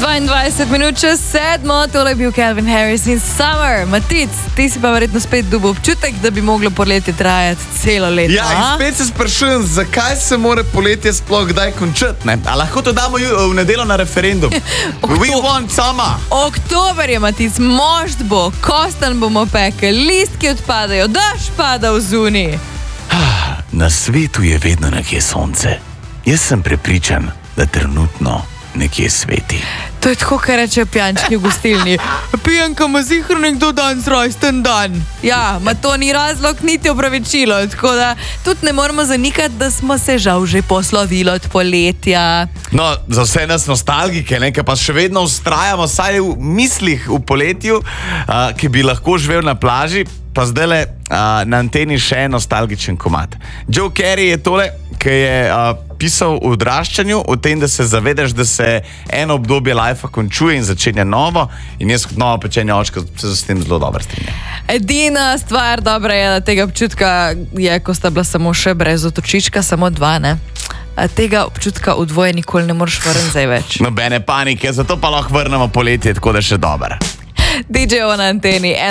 22 minut čez 7, tole je bil Calvin Harris in Summer. Matic, ti si pa verjetno spet dobil občutek, da bi moglo poletje trajati celo leto. Ja, in spet se sprašujem, zakaj se mora poletje sploh kdaj končati, ne? A lahko to damo v nedeljo na referendum? We want summer. Oktober je, Matic, mošt bo, kostanj bomo pekli, listki odpadajo, daš pada v zuni. Na svetu je vedno nekje sonce. Jaz sem prepričan, da trenutno nekje sveti. To je tako, kar reče pijančki v gostilni. Pijanka ima zihro nekdo danes rojsten dan. Ja, ma to ni razlog, niti opravičilo. Tako da tudi ne moramo zanikati, da smo se žal že poslovili od poletja. No, za vse nas nostalgike, ki pa še vedno vztrajamo, saj v mislih v poletju, ki bi lahko živel na plaži, pa zdajle na anteni še en nostalgičen komad. Joe Carey je tole, ki je pisal v odraščanju, o tem, da se zavedaš, da se eno obdobje lajfa končuje in začenja novo, in jaz kot nova pečenja očka se s tem zelo dobro strinjam. Edina stvar dobra je, da tega občutka je, ko sta bila samo še brez otočička, samo dva, ne? Tega občutka v dvoje nikoli ne moreš vrniti zdaj več. Nobene panike, zato pa lahko vrnemo poletje, tako da še dober. DJ-o na anteni.